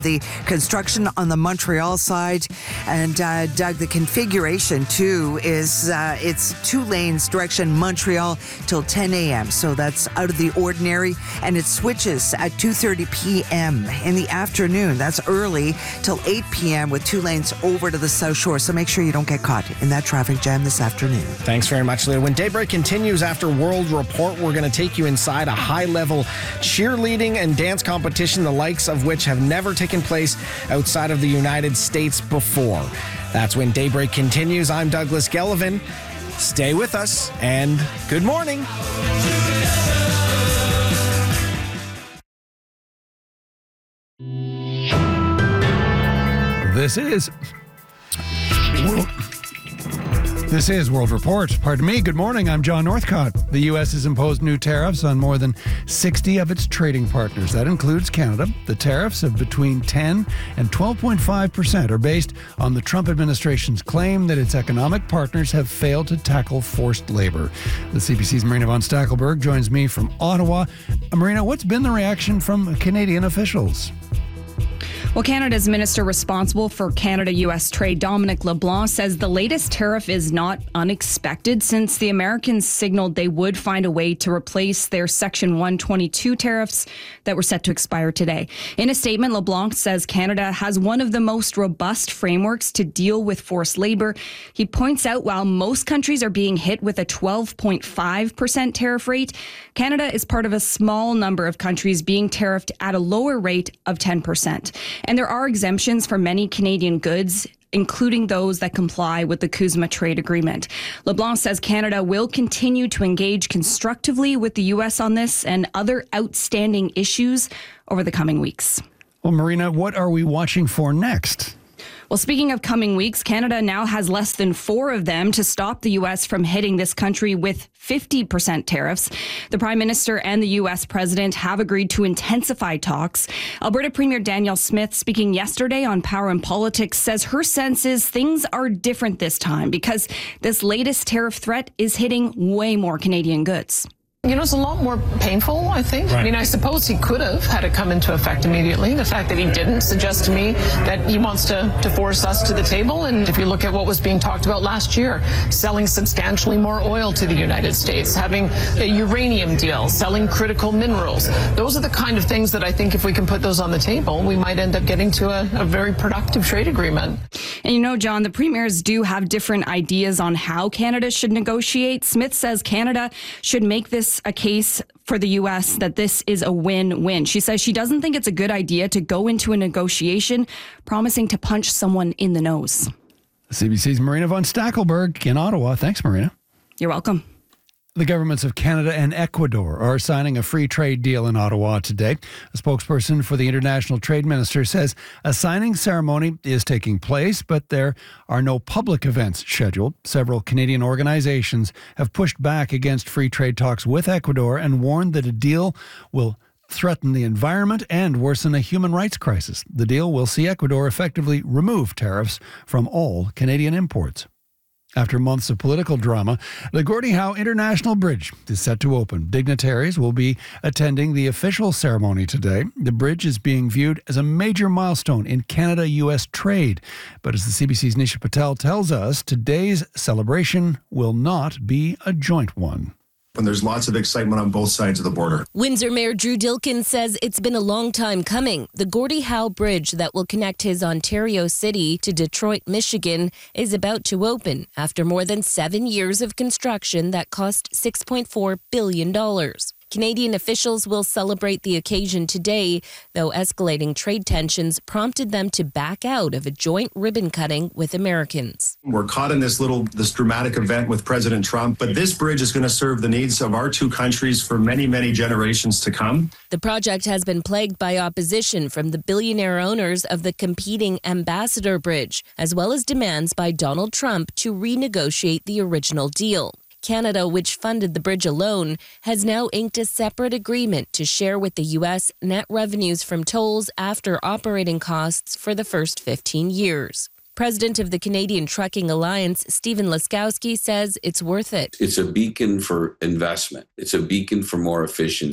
The construction on the Montreal side, and Doug, the configuration too is it's 2 lanes direction Montreal till 10 a.m. So that's out of the ordinary, and it switches at 2:30 p.m. in the afternoon. That's early till 8 p.m. with 2 lanes over to the South Shore. So make sure you don't get caught in that traffic jam this afternoon. Thanks very much, Leah. When Daybreak continues after World Report, we're going to take you inside a high-level cheerleading and dance competition, the likes of which have never taken place outside of the United States before. That's when Daybreak continues. I'm Douglas Gellivan. Stay with us, and good morning. This is World Report. Pardon me. Good morning. I'm John Northcott. The U.S. has imposed new tariffs on more than 60 of its trading partners. That includes Canada. The tariffs of between 10 and 12.5% are based on the Trump administration's claim that its economic partners have failed to tackle forced labor. The CBC's Marina von Stackelberg joins me from Ottawa. Marina, what's been the reaction from Canadian officials? Well, Canada's minister responsible for Canada-U.S. trade, Dominic LeBlanc, says the latest tariff is not unexpected since the Americans signaled they would find a way to replace their Section 122 tariffs that were set to expire today. In a statement, LeBlanc says Canada has one of the most robust frameworks to deal with forced labor. He points out while most countries are being hit with a 12.5% tariff rate, Canada is part of a small number of countries being tariffed at a lower rate of 10%. And there are exemptions for many Canadian goods, including those that comply with the CUSMA trade agreement. LeBlanc says Canada will continue to engage constructively with the U.S. on this and other outstanding issues over the coming weeks. Well, Marina, what are we watching for next? Well, speaking of coming weeks, Canada now has less than 4 of them to stop the U.S. from hitting this country with 50% tariffs. The Prime Minister and the U.S. President have agreed to intensify talks. Alberta Premier Danielle Smith, speaking yesterday on Power and Politics, says her sense is things are different this time because this latest tariff threat is hitting way more Canadian goods. You know, it's a lot more painful, I think. Right. I mean, I suppose he could have had it come into effect immediately. The fact that he didn't suggests to me that he wants to force us to the table. And if you look at what was being talked about last year, selling substantially more oil to the United States, having a uranium deal, selling critical minerals, those are the kind of things that I think if we can put those on the table, we might end up getting to a very productive trade agreement. And you know, John, the premiers do have different ideas on how Canada should negotiate. Smith says Canada should make this a case for the U.S. that this is a win-win. She says she doesn't think it's a good idea to go into a negotiation promising to punch someone in the nose. CBC's Marina von Stackelberg in Ottawa. Thanks, Marina. You're welcome. The governments of Canada and Ecuador are signing a free trade deal in Ottawa today. A spokesperson for the International Trade Minister says a signing ceremony is taking place, but there are no public events scheduled. Several Canadian organizations have pushed back against free trade talks with Ecuador and warned that a deal will threaten the environment and worsen a human rights crisis. The deal will see Ecuador effectively remove tariffs from all Canadian imports. After months of political drama, the Gordie Howe International Bridge is set to open. Dignitaries will be attending the official ceremony today. The bridge is being viewed as a major milestone in Canada-U.S. trade. But as the CBC's Nisha Patel tells us, today's celebration will not be a joint one. And there's lots of excitement on both sides of the border. Windsor Mayor Drew Dilkin says it's been a long time coming. The Gordie Howe Bridge that will connect his Ontario city to Detroit, Michigan, is about to open after more than 7 years of construction that cost $6.4 billion. Canadian officials will celebrate the occasion today, though escalating trade tensions prompted them to back out of a joint ribbon cutting with Americans. We're caught in this dramatic event with President Trump, but this bridge is going to serve the needs of our two countries for many, many generations to come. The project has been plagued by opposition from the billionaire owners of the competing Ambassador Bridge, as well as demands by Donald Trump to renegotiate the original deal. Canada, which funded the bridge alone, has now inked a separate agreement to share with the U.S. net revenues from tolls after operating costs for the first 15 years. President of the Canadian Trucking Alliance, Stephen Laskowski, says it's worth it. It's a beacon for investment. It's a beacon for more efficiency.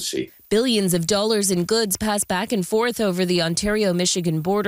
Billions of dollars in goods pass back and forth over the Ontario-Michigan border